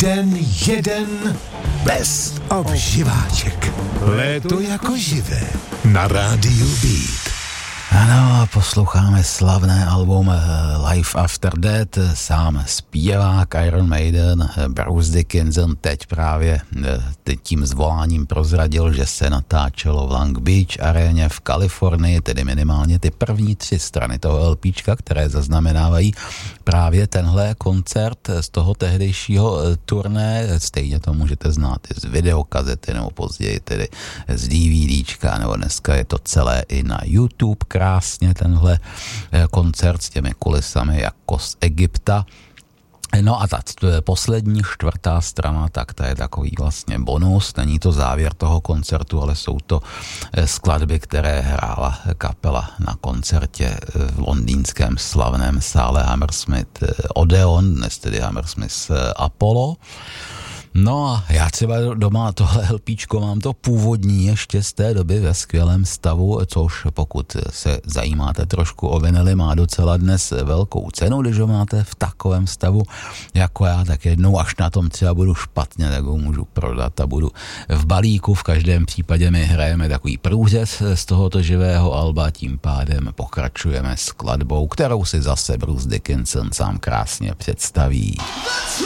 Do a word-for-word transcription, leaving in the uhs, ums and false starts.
den jeden bez obživáček. Léto jako živé na rádiu Beat. Ano, posloucháme slavné album Life After Death, sám zpěvák Iron Maiden, Bruce Dickinson teď právě tím zvoláním prozradil, že se natáčelo v Long Beach aréně v Kalifornii, tedy minimálně ty první tři strany toho LPčka, které zaznamenávají právě tenhle koncert z toho tehdejšího turné, stejně to můžete znát i z videokazety nebo později tedy z DVDčka, nebo dneska je to celé i na YouTube, krásně tenhle koncert s těmi kulisami jako z Egypta. No a ta poslední čtvrtá strana, tak ta je takový vlastně bonus, není to závěr toho koncertu, ale jsou to skladby, které hrála kapela na koncertě v londýnském slavném sále Hammersmith Odeon, dnes tedy Hammersmith Apollo. No a já třeba doma tohle LPčko mám to původní ještě z té doby ve skvělém stavu, což pokud se zajímáte trošku o vinily, má docela dnes velkou cenu, když ho máte v takovém stavu jako já, tak jednou až na tom třeba budu špatně, tak ho můžu prodat a budu v balíku. V každém případě my hrajeme takový průřez z tohoto živého alba, tím pádem pokračujeme skladbou, kterou si zase Bruce Dickinson sám krásně představí.